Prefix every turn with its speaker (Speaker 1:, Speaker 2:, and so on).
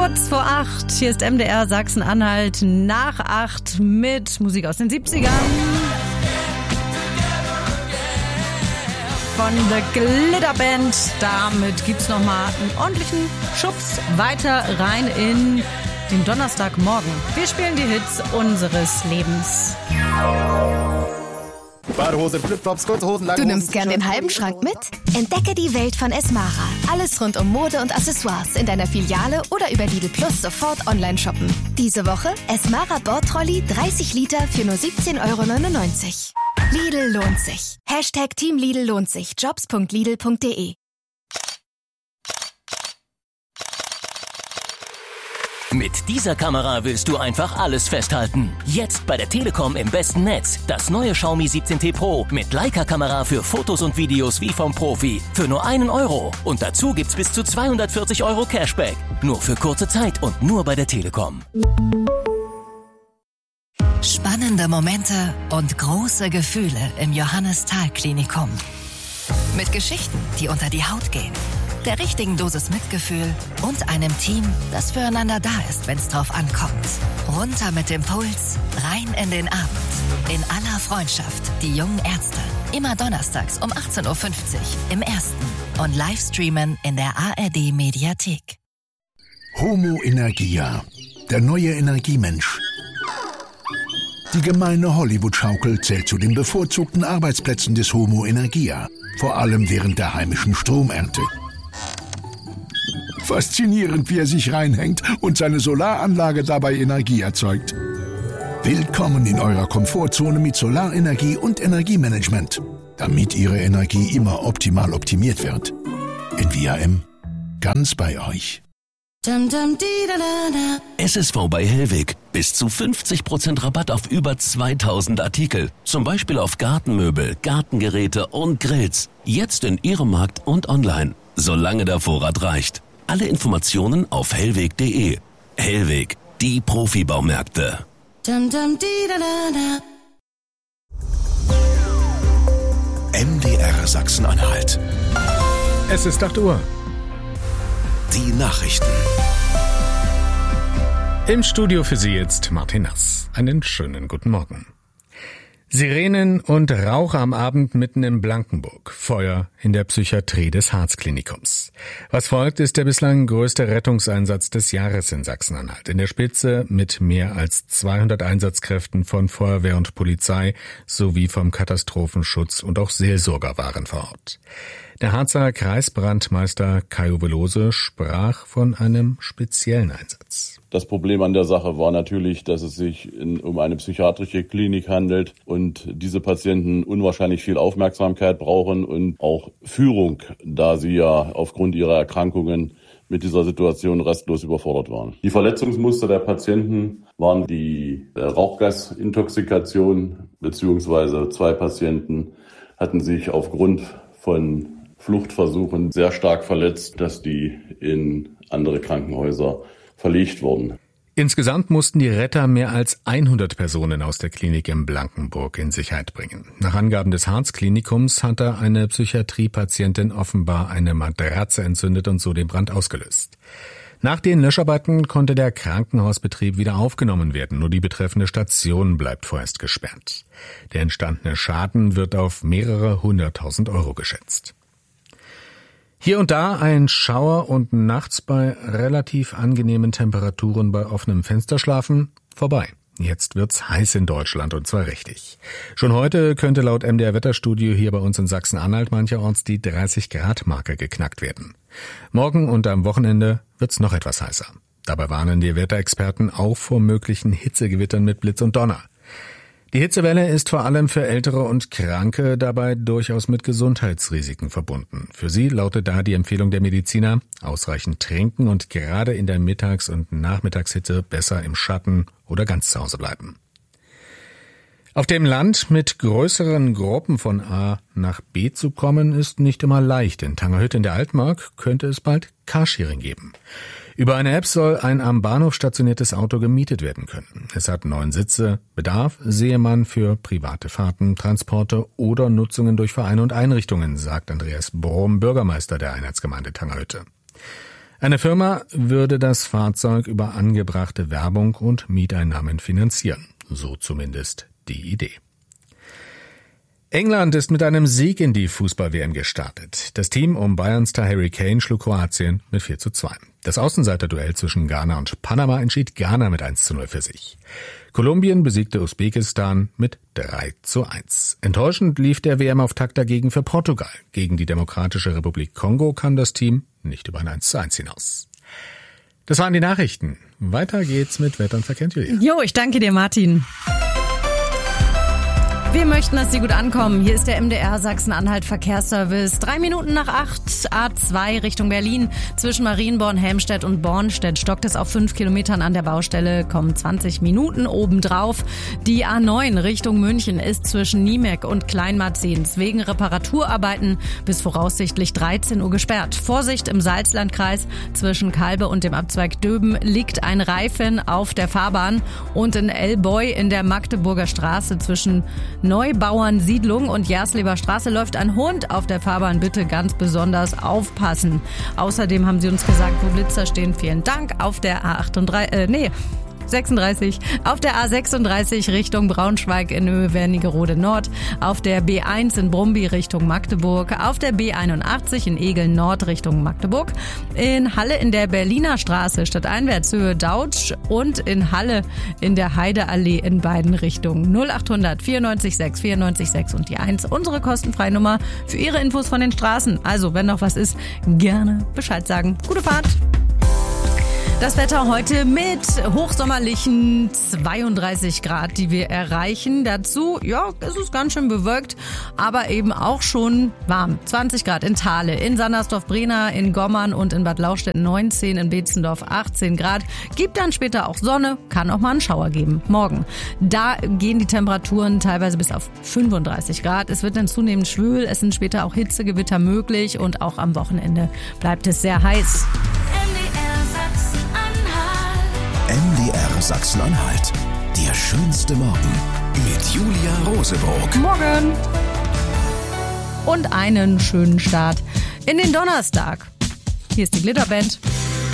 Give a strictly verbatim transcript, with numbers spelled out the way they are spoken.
Speaker 1: Kurz vor acht, hier ist M D R Sachsen-Anhalt nach acht mit Musik aus den siebzigern. Von The Glitter Band. Damit gibt's nochmal einen ordentlichen Schubs weiter rein in den Donnerstagmorgen. Wir spielen die Hits unseres Lebens.
Speaker 2: Badehose, Flipflops, kurze Hosen, lange
Speaker 3: Du
Speaker 2: Hosen,
Speaker 3: nimmst gern den halben Schrank mit? Entdecke die Welt von Esmara. Alles rund um Mode und Accessoires in deiner Filiale oder über Lidl Plus sofort online shoppen. Diese Woche Esmara Bordtrolley dreißig Liter für nur siebzehn Euro neunundneunzig. Lidl lohnt sich. Hashtag Team Lidl lohnt sich. Jobs punkt lidl punkt de.
Speaker 4: Mit dieser Kamera willst du einfach alles festhalten. Jetzt bei der Telekom im besten Netz. Das neue Xiaomi siebzehn T Pro mit Leica-Kamera für Fotos und Videos wie vom Profi. Für nur einen Euro. Und dazu gibt's bis zu zweihundertvierzig Euro Cashback. Nur für kurze Zeit und nur bei der Telekom.
Speaker 5: Spannende Momente und große Gefühle im Johannes-Thal-Klinikum. Mit Geschichten, die unter die Haut gehen. Der richtigen Dosis Mitgefühl und einem Team, das füreinander da ist, wenn es drauf ankommt. Runter mit dem Puls, rein in den Abend. In aller Freundschaft, die jungen Ärzte. Immer donnerstags um achtzehn Uhr fünfzig im Ersten und Livestreamen in der A R D-Mediathek.
Speaker 6: Homo Energia, der neue Energiemensch. Die gemeine Hollywood-Schaukel zählt zu den bevorzugten Arbeitsplätzen des Homo Energia, vor allem während der heimischen Stromernte. Faszinierend, wie er sich reinhängt und seine Solaranlage dabei Energie erzeugt. Willkommen in eurer Komfortzone mit Solarenergie und Energiemanagement, damit Ihre Energie immer optimal optimiert wird. In V R M, ganz bei euch.
Speaker 7: S S V bei Hellweg. Bis zu fünfzig Prozent Rabatt auf über zweitausend Artikel. Zum Beispiel auf Gartenmöbel, Gartengeräte und Grills. Jetzt in Ihrem Markt und online. Solange der Vorrat reicht. Alle Informationen auf hellweg punkt de. Hellweg, die Profibaumärkte.
Speaker 8: M D R Sachsen-Anhalt.
Speaker 9: Es ist acht Uhr.
Speaker 8: Die Nachrichten.
Speaker 9: Im Studio für Sie jetzt Martin Nass. Einen schönen guten Morgen. Sirenen und Rauch am Abend mitten in Blankenburg. Feuer in der Psychiatrie des Harz-Klinikums. Was folgt, ist der bislang größte Rettungseinsatz des Jahres in Sachsen-Anhalt. In der Spitze mit mehr als zweihundert Einsatzkräften von Feuerwehr und Polizei sowie vom Katastrophenschutz und auch Seelsorger waren vor Ort. Der Harzer Kreisbrandmeister Kai-Uwe Lohse sprach von einem speziellen Einsatz.
Speaker 10: Das Problem an der Sache war natürlich, dass es sich in, um eine psychiatrische Klinik handelt und diese Patienten unwahrscheinlich viel Aufmerksamkeit brauchen und auch Führung, da sie ja aufgrund ihrer Erkrankungen mit dieser Situation restlos überfordert waren. Die Verletzungsmuster der Patienten waren die Rauchgasintoxikation, beziehungsweise zwei Patienten hatten sich aufgrund von Fluchtversuchen sehr stark verletzt, dass die in andere Krankenhäuser verlegt wurden.
Speaker 9: Insgesamt mussten die Retter mehr als hundert Personen aus der Klinik in Blankenburg in Sicherheit bringen. Nach Angaben des Harz-Klinikums hatte eine Psychiatriepatientin offenbar eine Matratze entzündet und so den Brand ausgelöst. Nach den Löscharbeiten konnte der Krankenhausbetrieb wieder aufgenommen werden, nur die betreffende Station bleibt vorerst gesperrt. Der entstandene Schaden wird auf mehrere hunderttausend Euro geschätzt. Hier und da ein Schauer und nachts bei relativ angenehmen Temperaturen bei offenem Fenster schlafen, vorbei. Jetzt wird's heiß in Deutschland und zwar richtig. Schon heute könnte laut M D R Wetterstudio hier bei uns in Sachsen-Anhalt mancherorts die dreißig Grad Marke geknackt werden. Morgen und am Wochenende wird's noch etwas heißer. Dabei warnen die Wetterexperten auch vor möglichen Hitzegewittern mit Blitz und Donner. Die Hitzewelle ist vor allem für Ältere und Kranke dabei durchaus mit Gesundheitsrisiken verbunden. Für sie lautet da die Empfehlung der Mediziner: ausreichend trinken und gerade in der Mittags- und Nachmittagshitze besser im Schatten oder ganz zu Hause bleiben. Auf dem Land mit größeren Gruppen von A nach B zu kommen, ist nicht immer leicht. In Tangerhütte in der Altmark könnte es bald Carsharing geben. Über eine App soll ein am Bahnhof stationiertes Auto gemietet werden können. Es hat neun Sitze. Bedarf sehe man für private Fahrten, Transporte oder Nutzungen durch Vereine und Einrichtungen, sagt Andreas Brom, Bürgermeister der Einheitsgemeinde Tangerhütte. Eine Firma würde das Fahrzeug über angebrachte Werbung und Mieteinnahmen finanzieren. So zumindest die Idee. England ist mit einem Sieg in die Fußball-W M gestartet. Das Team um Bayern-Star Harry Kane schlug Kroatien mit vier zu zwei. Das Außenseiterduell zwischen Ghana und Panama entschied Ghana mit eins zu null für sich. Kolumbien besiegte Usbekistan mit drei zu eins. Enttäuschend lief der W M-Auftakt dagegen für Portugal. Gegen die Demokratische Republik Kongo kam das Team nicht über ein eins zu eins hinaus. Das waren die Nachrichten. Weiter geht's mit Wetter und Verkehr.
Speaker 1: Jo, ich danke dir, Martin. Wir möchten, dass Sie gut ankommen. Hier ist der M D R Sachsen-Anhalt Verkehrsservice. Drei Minuten nach acht, A zwei Richtung Berlin. Zwischen Marienborn, Helmstedt und Bornstedt stockt es auf fünf Kilometern an der Baustelle, kommen zwanzig Minuten obendrauf. Die A neun Richtung München ist zwischen Niemeck und Kleinmarzens wegen Reparaturarbeiten bis voraussichtlich dreizehn Uhr gesperrt. Vorsicht im Salzlandkreis. Zwischen Kalbe und dem Abzweig Döben liegt ein Reifen auf der Fahrbahn. Und in Elboy in der Magdeburger Straße zwischen Neubauernsiedlung und Jersleber Straße läuft ein Hund auf der Fahrbahn. Bitte ganz besonders aufpassen. Außerdem haben sie uns gesagt, wo Blitzer stehen. Vielen Dank. Auf der A achtunddreißig, äh, nee, sechsunddreißig. Auf der A sechsunddreißig Richtung Braunschweig in Wernigerode Nord. Auf der B eins in Brumby Richtung Magdeburg. Auf der B einundachtzig in Egeln Nord Richtung Magdeburg. In Halle in der Berliner Straße stadteinwärts Höhe Dautsch. Und in Halle in der Heideallee in beiden Richtungen. null achthundert vierundneunzig sechs vierundneunzig sechs und die eins. Unsere kostenfreie Nummer für Ihre Infos von den Straßen. Also, wenn noch was ist, gerne Bescheid sagen. Gute Fahrt! Das Wetter heute mit hochsommerlichen zweiunddreißig Grad, die wir erreichen. Dazu, ja, es ist ganz schön bewölkt, aber eben auch schon warm. zwanzig Grad in Thale, in Sandersdorf-Brena, in Gommern und in Bad Lauchstädt neunzehn, in Beetzendorf achtzehn Grad. Gibt dann später auch Sonne, kann auch mal einen Schauer geben. Morgen, da gehen die Temperaturen teilweise bis auf fünfunddreißig Grad. Es wird dann zunehmend schwül, es sind später auch Hitzegewitter möglich und auch am Wochenende bleibt es sehr heiß.
Speaker 8: M D R Sachsen-Anhalt. Der schönste Morgen mit Julia Roseburg.
Speaker 1: Morgen. Und einen schönen Start in den Donnerstag. Hier ist die Glitterband.